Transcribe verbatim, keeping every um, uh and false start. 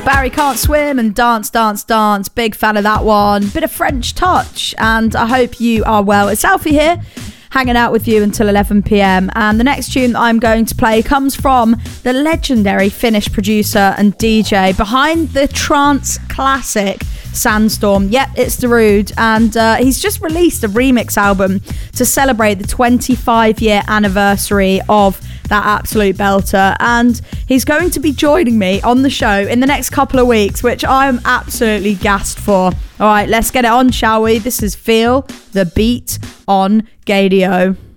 Barry Can't Swim and Dance, Dance, Dance. Big fan of that one. Bit of French touch. And I hope you are well. It's Alfie here, hanging out with you until eleven p.m. And the next tune that I'm going to play comes from the legendary Finnish producer and D J behind the trance classic Sandstorm. Yep, it's Darude, and uh, he's just released a remix album to celebrate the twenty-five year anniversary of that absolute belter, and he's going to be joining me on the show in the next couple of weeks, which I'm absolutely gassed for. All right, let's get it on, shall we? This is Feel the Beat on Gadio.